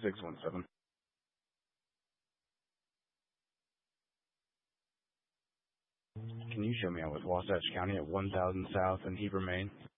617. Can you show me out with Wasatch County at 1000 South and Heber, Maine?